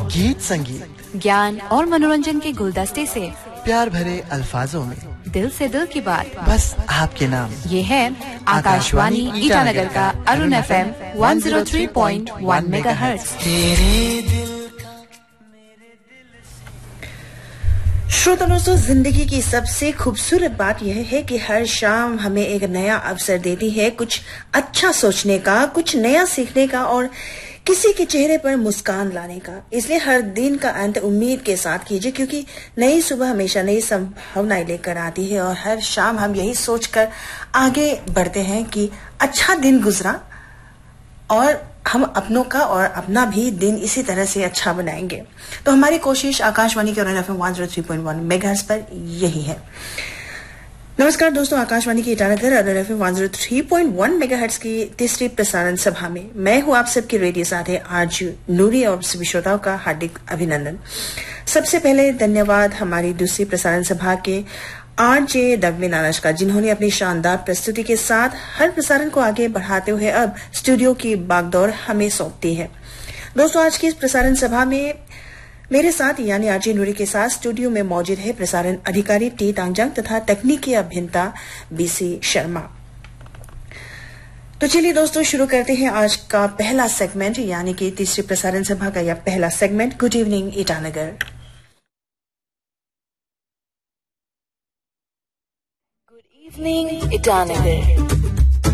गीत संगीत, ज्ञान और मनोरंजन के गुलदस्ते से प्यार भरे अल्फाजों में दिल से दिल की बात, बस आपके नाम। ये है आकाशवाणी ईटानगर का अरुण FM 103.1 मेगाहर्ट्ज। श्रोता दोस्तों, जिंदगी की सबसे खूबसूरत बात यह है कि हर शाम हमें एक नया अवसर देती है कुछ अच्छा सोचने का, कुछ नया सीखने का और किसी के चेहरे पर मुस्कान लाने का। इसलिए हर दिन का अंत उम्मीद के साथ कीजिए, क्योंकि नई सुबह हमेशा नई संभावनाएं लेकर आती है और हर शाम हम यही सोचकर आगे बढ़ते हैं कि अच्छा दिन गुजरा और हम अपनों का और अपना भी दिन इसी तरह से अच्छा बनाएंगे। तो हमारी कोशिश आकाशवाणी के FM 103.1 मेगाहर्ट्ज पर यही है। नमस्कार दोस्तों, आकाशवाणी की ईटानगर और FM 103.1 मेगाहर्ट्ज की तीसरी प्रसारण सभा में मैं हूं आप सबकी रेडियो साथी आरजे नूरी और सभी श्रोताओं का हार्दिक अभिनंदन। सबसे पहले धन्यवाद हमारी दूसरी प्रसारण सभा के आरजे दगविन आनश का, जिन्होंने अपनी शानदार प्रस्तुति के साथ हर प्रसारण को आगे बढ़ाते हुए अब स्टूडियो की बागडोर हमें सौंपती है। दोस्तों, आज की इस प्रसारण सभा में मेरे साथ यानी आरजे नूरी के साथ स्टूडियो में मौजूद है प्रसारण अधिकारी टी तांजंग तथा तकनीकी अभियंता बीसी शर्मा। तो चलिए दोस्तों, शुरू करते हैं आज का पहला सेगमेंट, यानी कि तीसरी प्रसारण सभा का यह पहला segment, good evening Itanagar. Good evening Itanagar.